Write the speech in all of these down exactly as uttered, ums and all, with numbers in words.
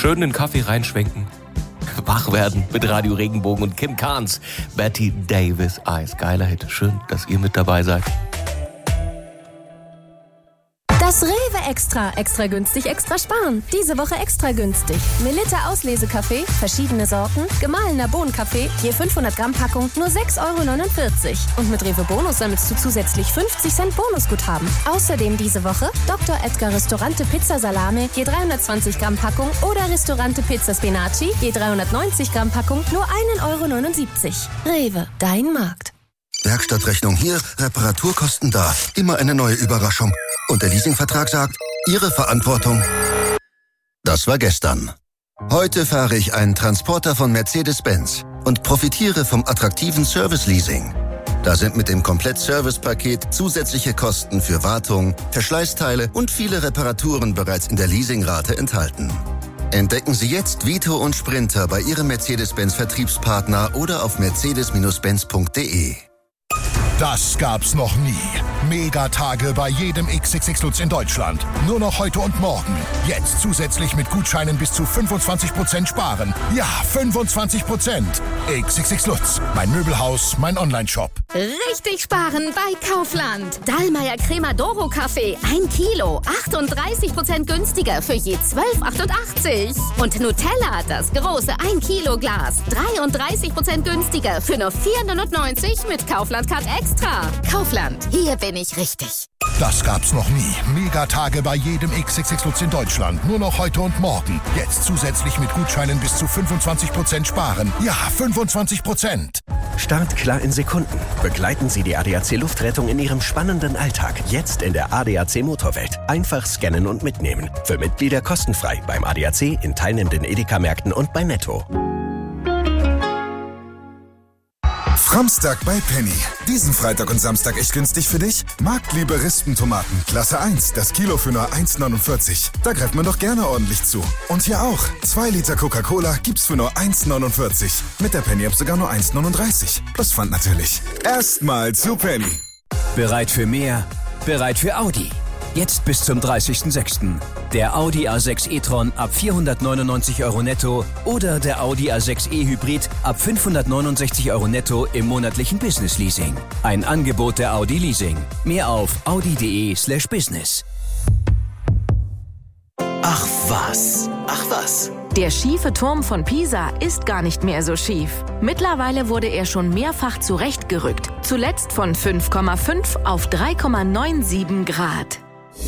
schön den Kaffee reinschwenken, wach werden mit Radio Regenbogen und Kim Carnes, Betty Davis Eyes. Geiler Hit. Schön, dass ihr mit dabei seid. Das Rewe Extra. Extra günstig, extra sparen. Diese Woche extra günstig. Melitta Auslesekaffee, verschiedene Sorten, gemahlener Bohnenkaffee, je fünfhundert Gramm Packung, nur sechs Euro neunundvierzig. Und mit Rewe Bonus sammelst du zusätzlich fünfzig Cent Bonusguthaben. Außerdem diese Woche Doktor Edgar Ristorante Pizza Salame, je dreihundertzwanzig Gramm Packung oder Ristorante Pizza Spinaci, je dreihundertneunzig Gramm Packung, nur ein Euro neunundsiebzig. Rewe, dein Markt. Werkstattrechnung hier, Reparaturkosten da. Immer eine neue Überraschung. Und der Leasingvertrag sagt, Ihre Verantwortung. Das war gestern. Heute fahre ich einen Transporter von Mercedes-Benz und profitiere vom attraktiven Service-Leasing. Da sind mit dem Komplett-Service-Paket zusätzliche Kosten für Wartung, Verschleißteile und viele Reparaturen bereits in der Leasingrate enthalten. Entdecken Sie jetzt Vito und Sprinter bei Ihrem Mercedes-Benz-Vertriebspartner oder auf mercedes Benz punkt de. Das gab's noch nie. Megatage bei jedem X X X Lutz in Deutschland. Nur noch heute und morgen. Jetzt zusätzlich mit Gutscheinen bis zu fünfundzwanzig Prozent sparen. Ja, fünfundzwanzig Prozent. X X X Lutz. Mein Möbelhaus, mein Onlineshop. Richtig sparen bei Kaufland. Dallmayr Cremadoro Kaffee. Ein Kilo. achtunddreißig Prozent günstiger für je zwölf achtundachtzig. Und Nutella, das große ein Kilo Glas. dreiunddreißig Prozent günstiger für nur vier neunundneunzig mit Kaufland Card Extra. Kaufland. Hier bin ich richtig. Das gab's noch nie. Megatage bei jedem X X X Lutz in Deutschland. Nur noch heute und morgen. Jetzt zusätzlich mit Gutscheinen bis zu fünfundzwanzig Prozent sparen. Ja, fünfundzwanzig Prozent. Start klar in Sekunden. Begleiten Sie die A D A C Luftrettung in Ihrem spannenden Alltag. Jetzt in der A D A C Motorwelt. Einfach scannen und mitnehmen. Für Mitglieder kostenfrei beim A D A C, in teilnehmenden Edeka-Märkten und bei Netto. Framstag bei Penny. Diesen Freitag und Samstag echt günstig für dich? Marktliebe Rispentomaten, Klasse eins, das Kilo für nur eins neunundvierzig. Da greift man doch gerne ordentlich zu. Und hier auch. zwei Liter Coca-Cola gibt's für nur eins neunundvierzig. Mit der Penny-App sogar nur eins neununddreißig. Plus Pfand natürlich. Erstmal zu Penny. Bereit für mehr? Bereit für Audi. Jetzt bis zum dreißigsten sechsten Der Audi A sechs e-tron ab vierhundertneunundneunzig Euro netto oder der Audi A sechs e Hybrid ab fünfhundertneunundsechzig Euro netto im monatlichen Business Leasing. Ein Angebot der Audi Leasing. Mehr auf audi.de slash business. Ach was, ach was. Der schiefe Turm von Pisa ist gar nicht mehr so schief. Mittlerweile wurde er schon mehrfach zurechtgerückt. Zuletzt von fünf Komma fünf auf drei Komma siebenundneunzig Grad.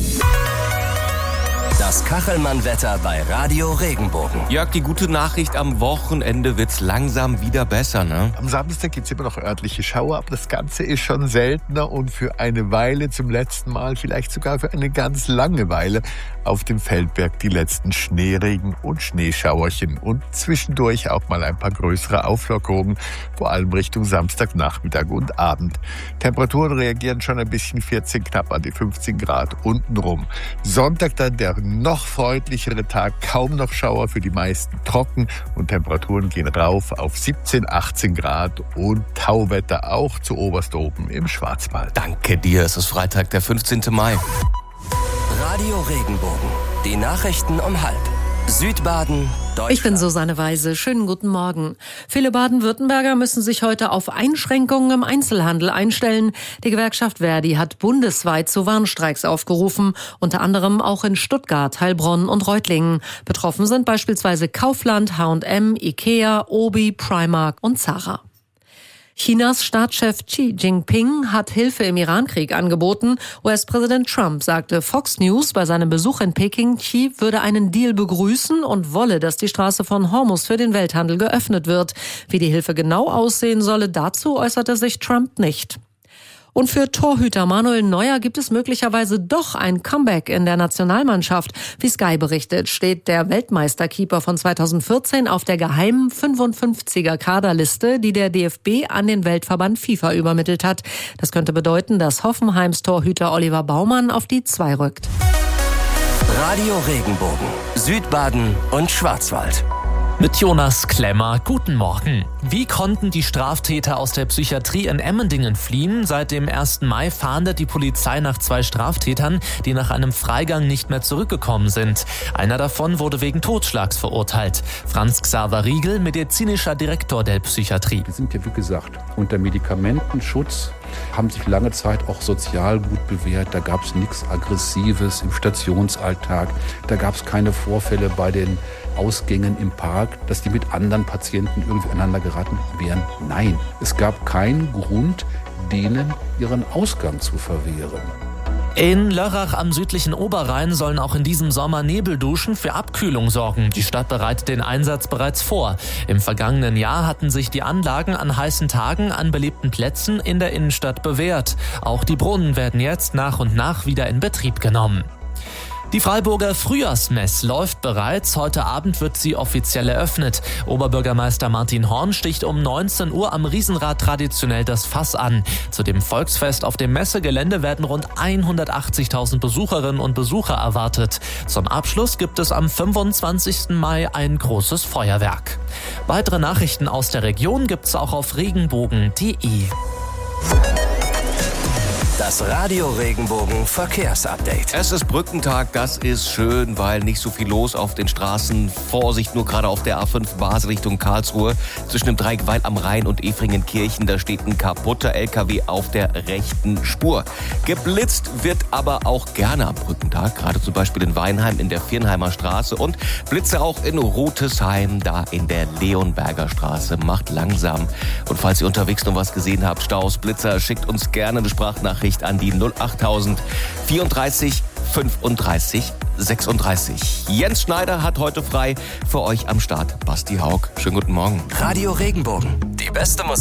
Das Kachelmann-Wetter bei Radio Regenbogen. Jörg, die gute Nachricht, am Wochenende wird's langsam wieder besser, ne? Am Samstag gibt's immer noch örtliche Schauer, aber das Ganze ist schon seltener und für eine Weile zum letzten Mal, vielleicht sogar für eine ganz lange Weile, auf dem Feldberg die letzten Schneeregen und Schneeschauerchen und zwischendurch auch mal ein paar größere Auflockerungen, vor allem Richtung Samstagnachmittag und Abend. Temperaturen reagieren schon ein bisschen vierzehn, knapp an die fünfzehn Grad untenrum. Sonntag dann der noch freundlichere Tag, kaum noch Schauer, für die meisten trocken und Temperaturen gehen rauf auf siebzehn, achtzehn Grad und Tauwetter auch zu Obersthofen im Schwarzwald. Danke dir, es ist Freitag, der fünfzehnten Mai. Radio Regenbogen. Die Nachrichten um halb. Südbaden, Deutschland. Ich bin Susanne Weise. Schönen guten Morgen. Viele Baden-Württemberger müssen sich heute auf Einschränkungen im Einzelhandel einstellen. Die Gewerkschaft Verdi hat bundesweit zu Warnstreiks aufgerufen, unter anderem auch in Stuttgart, Heilbronn und Reutlingen. Betroffen sind beispielsweise Kaufland, H und M, Ikea, Obi, Primark und Zara. Chinas Staatschef Xi Jinping hat Hilfe im Iran-Krieg angeboten. U S-Präsident Trump sagte Fox News bei seinem Besuch in Peking, Xi würde einen Deal begrüßen und wolle, dass die Straße von Hormuz für den Welthandel geöffnet wird. Wie die Hilfe genau aussehen solle, dazu äußerte sich Trump nicht. Und für Torhüter Manuel Neuer gibt es möglicherweise doch ein Comeback in der Nationalmannschaft. Wie Sky berichtet, steht der Weltmeisterkeeper von zweitausendvierzehn auf der geheimen fünfundfünfziger Kaderliste, die der D F B an den Weltverband FIFA übermittelt hat. Das könnte bedeuten, dass Hoffenheims Torhüter Oliver Baumann auf die zwei rückt. Radio Regenbogen, Südbaden und Schwarzwald. Mit Jonas Klemmer, guten Morgen. Wie konnten die Straftäter aus der Psychiatrie in Emmendingen fliehen? Seit dem ersten Mai fahndet die Polizei nach zwei Straftätern, die nach einem Freigang nicht mehr zurückgekommen sind. Einer davon wurde wegen Totschlags verurteilt. Franz Xaver Riegel, medizinischer Direktor der Psychiatrie. Die sind ja, wie gesagt, unter Medikamentenschutz, haben sich lange Zeit auch sozial gut bewährt. Da gab es nichts Aggressives im Stationsalltag. Da gab es keine Vorfälle bei den Ausgängen im Park, dass die mit anderen Patienten irgendwie aneinander geraten wären. Nein, es gab keinen Grund, denen ihren Ausgang zu verwehren. In Lörrach am südlichen Oberrhein sollen auch in diesem Sommer Nebelduschen für Abkühlung sorgen. Die Stadt bereitet den Einsatz bereits vor. Im vergangenen Jahr hatten sich die Anlagen an heißen Tagen an beliebten Plätzen in der Innenstadt bewährt. Auch die Brunnen werden jetzt nach und nach wieder in Betrieb genommen. Die Freiburger Frühjahrsmess läuft bereits. Heute Abend wird sie offiziell eröffnet. Oberbürgermeister Martin Horn sticht um neunzehn Uhr am Riesenrad traditionell das Fass an. Zu dem Volksfest auf dem Messegelände werden rund hundertachtzigtausend Besucherinnen und Besucher erwartet. Zum Abschluss gibt es am fünfundzwanzigsten Mai ein großes Feuerwerk. Weitere Nachrichten aus der Region gibt's auch auf regenbogen punkt de. Das Radio Regenbogen Verkehrsupdate. Es ist Brückentag, das ist schön, weil nicht so viel los auf den Straßen. Vorsicht nur gerade auf der A fünf Basel Richtung Karlsruhe. Zwischen dem Dreieck Weil am Rhein und Efringenkirchen, da steht ein kaputter L K W auf der rechten Spur. Geblitzt wird aber auch gerne am Brückentag, gerade zum Beispiel in Weinheim in der Viernheimer Straße und Blitze auch in Rotesheim, da in der Leonberger Straße. Macht langsam. Und falls ihr unterwegs noch was gesehen habt, Staus, Blitzer, schickt uns gerne eine Sprachnachricht an die null achttausend vierunddreißig fünfunddreißig sechsunddreißig. Jens Schneider hat heute frei, für euch am Start Basti Haug. Schönen guten Morgen. Radio Regenbogen, die beste Musik.